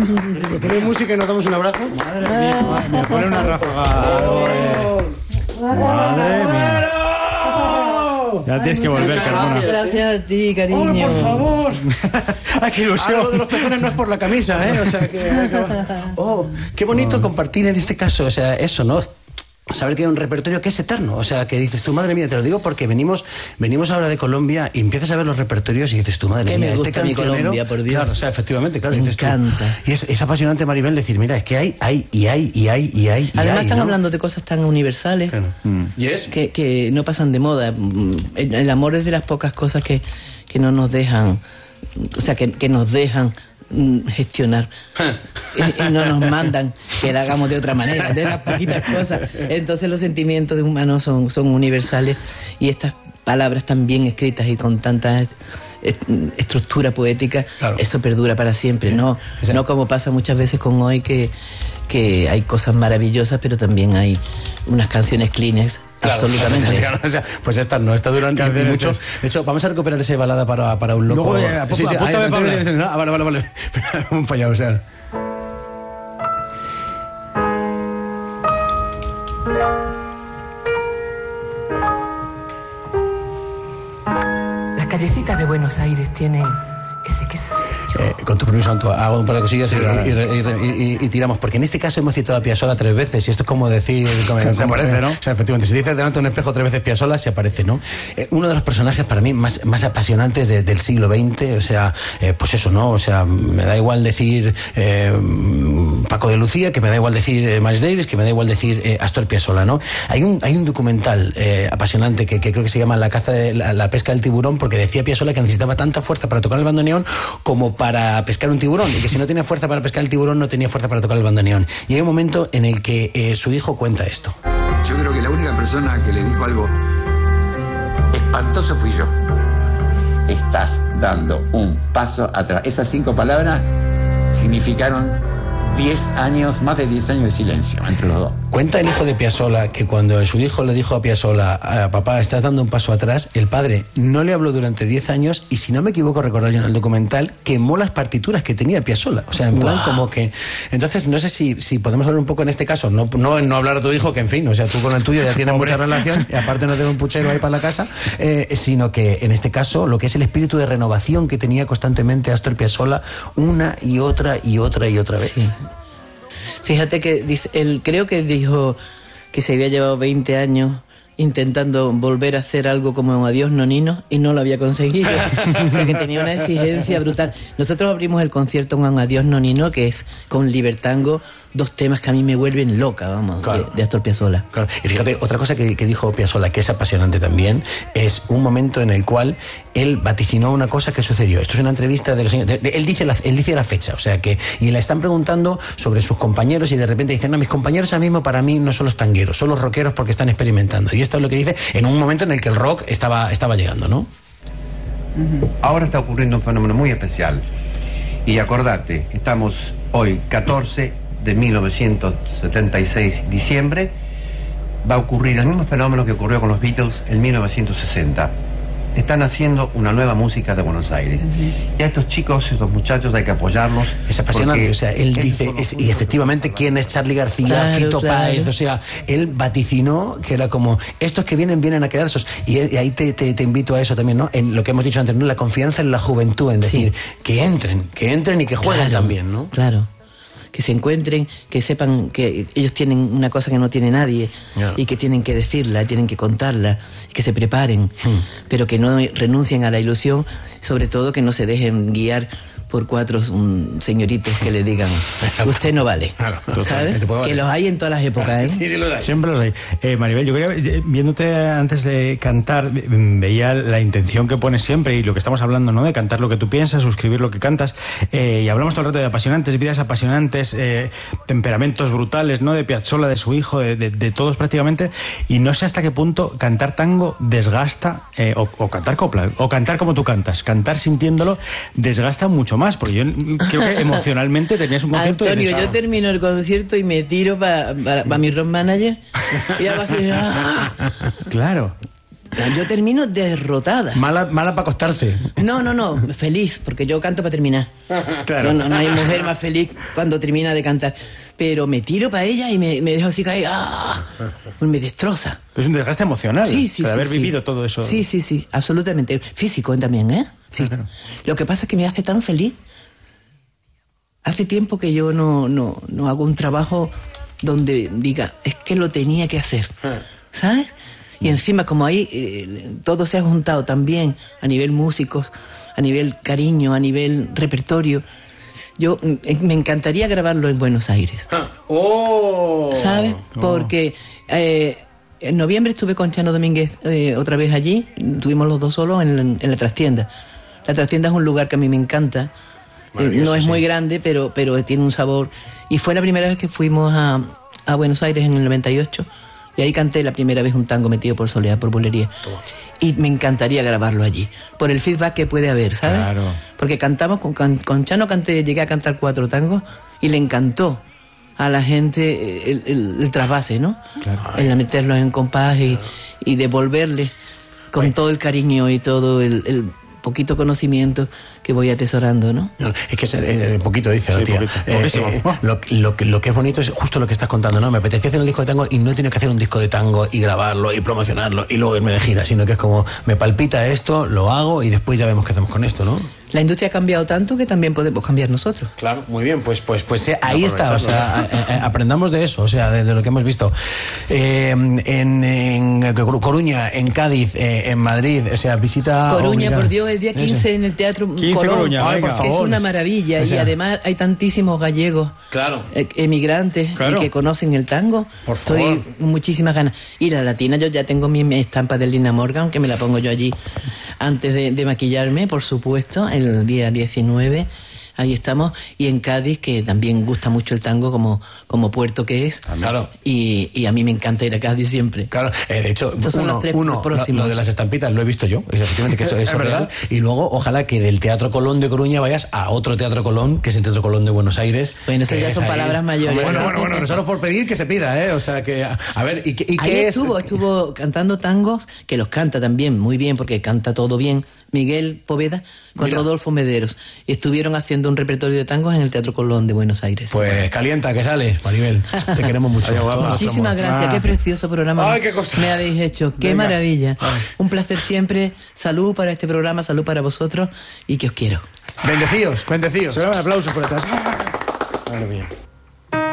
Poner música y nos damos un abrazo. Madre mía, me pone una ráfaga. Madre mía. Ya tienes que volver, Carmona. Gracias a ti, cariño. ¡Oh, por favor! ¡Ay, qué ilusión! Algo de los pezones no es por la camisa, ¿eh? O sea que... ¡Oh, qué bonito compartir en este caso! O sea, eso, ¿no? Saber que hay un repertorio que es eterno, o sea, que dices tú, madre mía, te lo digo porque venimos ahora de Colombia y empiezas a ver los repertorios y dices tú, madre mía, me gusta mi Colombia, por Dios. Claro, o sea, efectivamente, claro, Me dices encanta. Tú, y es apasionante, Maribel, decir, mira, es que hay. Además están ¿no? hablando de cosas tan universales, Claro. ¿Y es? que no pasan de moda. El amor es de las pocas cosas que no nos dejan, o sea, que nos dejan gestionar y no nos mandan que la hagamos de otra manera, de las poquitas cosas. Entonces los sentimientos de humanos son universales, y estas palabras tan bien escritas y con tanta estructura poética, claro, eso perdura para siempre. No como pasa muchas veces con hoy, que hay cosas maravillosas, pero también hay unas canciones cleanes. Claro, absolutamente. Claro, o sea, pues esta duran mucho. De hecho, vamos a recuperar esa balada para un loco. Luego, vale. Un fallado, o sea. Las callecitas de Buenos Aires tienen ese que sé yo. Con tu permiso, Anto, hago un par de cosillas y tiramos, porque en este caso hemos citado a Piazzolla 3 veces, y esto es como decir... se aparece, ¿no? O sea, efectivamente, si dices delante de un espejo 3 veces Piazzolla, se aparece, ¿no? Uno de los personajes para mí más apasionantes del siglo XX, o sea, pues eso, ¿no? O sea, me da igual decir Paco de Lucía, que me da igual decir Miles Davis, que me da igual decir Astor Piazzolla, ¿no? Hay un documental apasionante que creo que se llama La pesca del tiburón, porque decía Piazzolla que necesitaba tanta fuerza para tocar el bandoneón como para pescar un tiburón, y que si no tenía fuerza para pescar el tiburón, no tenía fuerza para tocar el bandoneón. Y hay un momento en el que su hijo cuenta esto. Yo creo que la única persona que le dijo algo espantoso fui yo. Estás dando un paso atrás. Esas 5 palabras significaron 10 años, más de 10 años de silencio entre los dos. Cuenta el hijo de Piazzolla que cuando su hijo le dijo a Piazzolla, papá, estás dando un paso atrás, el padre no le habló durante 10 años, y si no me equivoco, recordar yo en el documental, quemó las partituras que tenía Piazzolla. O sea, en plan como que... Entonces, no sé si podemos hablar un poco en este caso, no hablar a tu hijo, que en fin, o sea, tú con el tuyo ya tienes mucha relación, y aparte no tener un puchero ahí para la casa, sino que en este caso, lo que es el espíritu de renovación que tenía constantemente Astor Piazzolla una y otra vez. Sí. Fíjate que él creo que dijo que se había llevado 20 años intentando volver a hacer algo como Adiós Nonino, y no lo había conseguido. O sea, que tenía una exigencia brutal. Nosotros abrimos el concierto con Adiós Nonino, que es con Libertango, 2 temas que a mí me vuelven loca, vamos, claro, de Astor Piazzolla. Claro. Y fíjate, otra cosa que dijo Piazzolla, que es apasionante también, es un momento en el cual él vaticinó una cosa que sucedió. Esto es una entrevista de los años... Él dice la fecha, o sea que... Y le están preguntando sobre sus compañeros, y de repente dicen, no, mis compañeros ahora mismo para mí no son los tangueros, son los rockeros, porque están experimentando. Y esto es lo que dice en un momento en el que el rock estaba llegando, ¿no? Ahora está ocurriendo un fenómeno muy especial. Y acordate, estamos hoy 14 de 1976, diciembre, va a ocurrir el mismo fenómeno que ocurrió con los Beatles en 1960. Están haciendo una nueva música de Buenos Aires. Y a estos chicos, estos muchachos, hay que apoyarlos. Es apasionante, o sea, él dice, y efectivamente, ¿quién es Charly García, claro, Fito Páez? O sea, él vaticinó que era como, estos que vienen a quedarse. Y ahí te invito a eso también, ¿no? En lo que hemos dicho antes, ¿no? La confianza en la juventud, en decir, que entren y que jueguen también, ¿no? Claro. Que se encuentren, que sepan que ellos tienen una cosa que no tiene nadie, y que tienen que decirla, tienen que contarla, que se preparen, pero que no renuncien a la ilusión, sobre todo que no se dejen guiar por 4 señoritos que le digan, usted no vale, ¿sabes? Que los hay en todas las épocas, ¿eh? Sí, los hay. Siempre los hay. Maribel, yo quería, viéndote antes de cantar, veía la intención que pones siempre, y lo que estamos hablando, ¿no? De cantar lo que tú piensas, suscribir lo que cantas, y hablamos todo el rato de apasionantes, vidas apasionantes, temperamentos brutales, ¿no? De Piazzolla, de su hijo, de todos prácticamente, y no sé hasta qué punto cantar tango desgasta, o cantar copla, o cantar como tú cantar sintiéndolo, desgasta mucho más, porque yo creo que emocionalmente tenías un concierto... Antonio, yo termino el concierto y me tiro para mi road manager, y algo así... Claro. Yo termino derrotada. Mala para acostarse. No, feliz, porque yo canto para terminar. Claro. No hay mujer más feliz cuando termina de cantar. Pero me tiro para ella y me dejo así caer. ¡Ah! Me destroza. Es un desgaste emocional. Sí, de haber vivido todo eso. Sí, absolutamente. Físico también, ¿eh? Sí. Claro. Lo que pasa es que me hace tan feliz. Hace tiempo que yo no hago un trabajo donde diga, es que lo tenía que hacer. ¿Sabes? Y encima, como ahí todo se ha juntado también a nivel músicos, a nivel cariño, a nivel repertorio. Yo me encantaría grabarlo en Buenos Aires. ¿Sabes? Porque en noviembre estuve con Chano Domínguez otra vez allí. Estuvimos los dos solos en la trastienda. La trastienda es un lugar que a mí me encanta. No es muy grande, pero tiene un sabor. Y fue la primera vez que fuimos a Buenos Aires en el 98. Y ahí canté la primera vez un tango metido por Soledad, por Bulería. Y me encantaría grabarlo allí, por el feedback que puede haber, ¿sabes? Claro. Porque cantamos, con Chano llegué a cantar 4 tangos y le encantó a la gente el trasvase, ¿no? Claro. El meterlos en compás y devolverle con todo el cariño y todo el poquito conocimiento que voy atesorando, ¿no? Es que poquito dice la tía. Poquísimo. Lo que es bonito es justo lo que estás contando, ¿no? Me apetecía hacer un disco de tango y no he tenido que hacer un disco de tango y grabarlo y promocionarlo y luego irme de gira, sino que es como, me palpita esto, lo hago y después ya vemos qué hacemos con esto, ¿no? La industria ha cambiado tanto que también podemos cambiar nosotros. Claro, muy bien, pues ahí está, o sea, aprendamos de eso, o sea, de lo que hemos visto. En Coruña, en Cádiz, en Madrid, o sea, visita... Coruña, obligada. por Dios, el día 15 en el Teatro 15 Colón, Coruña, ay, por que es favor. una maravilla, O sea, y además hay tantísimos gallegos, Claro. emigrantes, Claro. y que conocen el tango. Por Estoy favor. con muchísimas ganas. Y la latina, yo ya tengo mi estampa de Lina Morgan, que me la pongo yo allí antes de maquillarme, por supuesto, el día 19. Ahí estamos. Y en Cádiz, que también gusta mucho el tango como puerto que es. Claro. Y a mí me encanta ir a Cádiz siempre. Claro, de hecho, Estos son los tres próximos. lo de las estampitas lo he visto yo, efectivamente, que eso es real. Y luego, ojalá que del Teatro Colón de Coruña vayas a otro Teatro Colón, que es el Teatro Colón de Buenos Aires. Bueno, eso que ya es son ahí. palabras mayores. Bueno, solo por pedir que se pida, ¿eh? O sea, que, a ver, ¿y Ahí qué es? estuvo cantando tangos, que los canta también muy bien, porque canta todo bien, Miguel Poveda con Mira. Rodolfo Mederos. Y estuvieron haciendo un repertorio de tangos en el Teatro Colón de Buenos Aires. Pues calienta, que sales, Maribel. Te queremos mucho. Muchísimas gracias, qué precioso programa Ay, qué cosa. me habéis hecho, qué Venga. maravilla. Un placer siempre, salud para este programa, salud para vosotros y que os quiero. Bendecíos, bendecíos. Se da un aplauso por atrás. Madre mía.